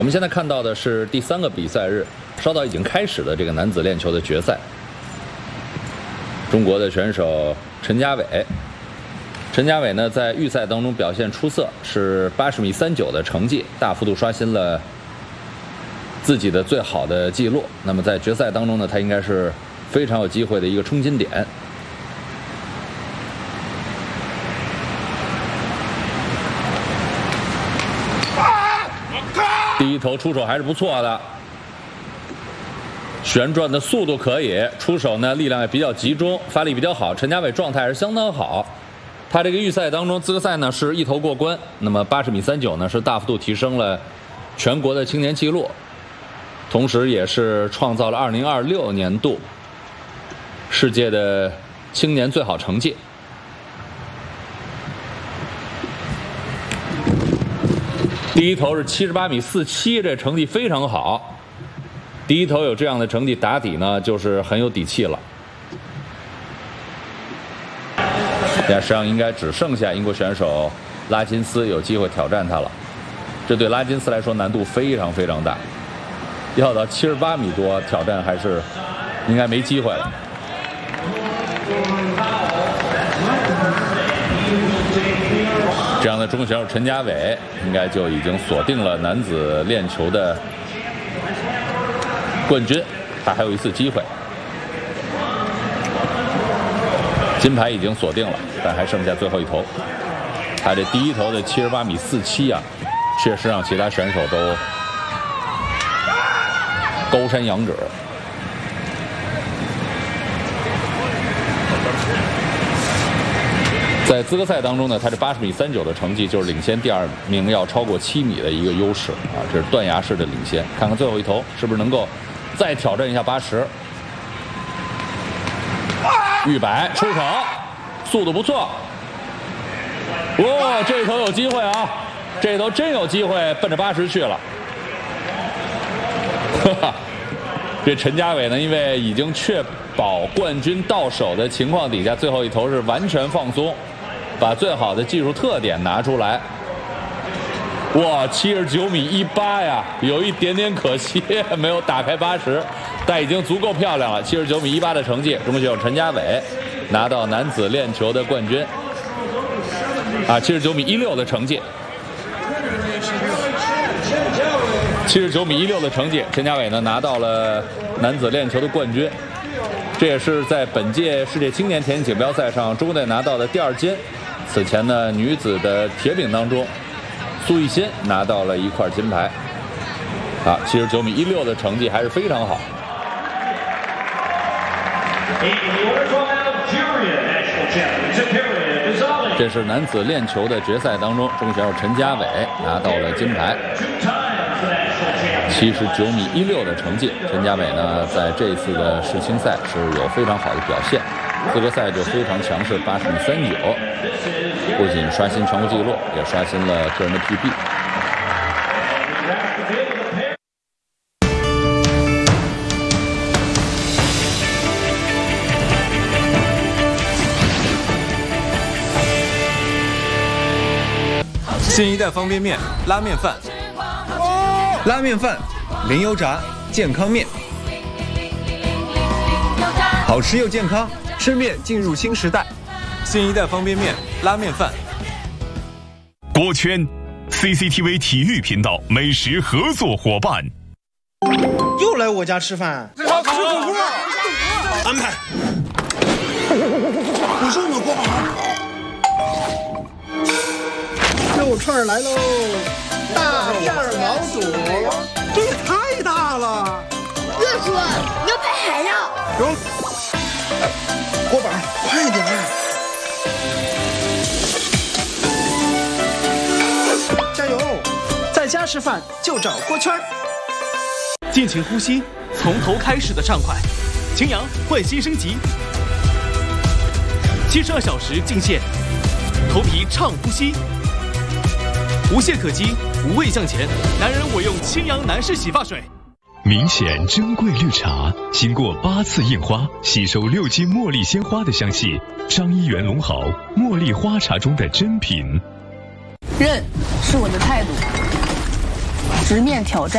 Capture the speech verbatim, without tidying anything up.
我们现在看到的是第三个比赛日，稍早已经开始的这个男子链球的决赛。中国的选手陈家伟，陈家伟呢在预赛当中表现出色，是八十米三九的成绩，大幅度刷新了自己的最好的记录。那么在决赛当中呢，他应该是非常有机会的一个冲金点。第一投出手还是不错的，旋转的速度可以，出手呢力量也比较集中，发力比较好。陈家伟状态是相当好，他这个预赛当中资格赛呢是一投过关，那么八十米三九呢是大幅度提升了全国的青年纪录，同时也是创造了二零二六年度世界的青年最好成绩。第一投是七十八米四七，这成绩非常好。第一投有这样的成绩打底呢，就是很有底气了。现在实际上应该只剩下英国选手拉金斯有机会挑战他了。这对拉金斯来说难度非常非常大，要到七十八米多挑战还是应该没机会了。这样的中国选手陈家伟应该就已经锁定了男子链球的冠军，他还有一次机会。金牌已经锁定了，但还剩下最后一投。他这第一投的七十八米四七啊，确实让其他选手都高山仰止。在资格赛当中呢，他这八十米三九的成绩就是领先第二名要超过七米的一个优势啊，这是断崖式的领先。看看最后一投是不是能够再挑战一下八十。玉摆出手，速度不错。哇、哦，这头有机会啊！这头真有机会奔着八十去了。哈哈，这陈家伟呢，因为已经确保冠军到手的情况底下，最后一投是完全放松，把最好的技术特点拿出来。哇，七十九米一八呀，有一点点可惜，没有打开八十，但已经足够漂亮了。七十九米一八的成绩，中国选手陈家伟拿到男子链球的冠军。啊，七十九米一六的成绩，七十九米一六的成绩，陈家伟呢拿到了男子链球的冠军。这也是在本届世界青年田径锦标赛上中国队拿到的第二金。此前呢，女子的铁饼当中，苏奕欣拿到了一块金牌。啊，七十九米一六的成绩还是非常好。这是男子链球的决赛当中，中国选手陈家伟拿到了金牌。七十九米一六的成绩，陈家伟呢在这次的世青赛是有非常好的表现，资格赛就非常强势，八十米三九，不仅刷新全国纪录，也刷新了个人的 P B。 新一代方便面拉面饭，拉面饭零油炸健康面，好吃又健康，吃面进入新时代。新一代方便面拉面饭。 锅圈 C C T V 体育频道美食合作伙伴。 又来我家吃饭，吃火锅，安排。我说我锅巴。肉串来喽，大片毛肚，这也太大了。 热叔，牛排还要。 有。锅巴，快点！加油！在家吃饭就找锅圈。 尽情呼吸，从头开始的畅快。晴阳焕新升级，七十二小时净线，头皮畅呼吸。无懈可击，无畏向前。男人我用清扬男士洗发水。 明显珍贵绿茶，经过八次印花，吸收六斤茉莉鲜花的香气。张一元龙好茉莉花茶中的珍品。 认是我的态度，直面挑战。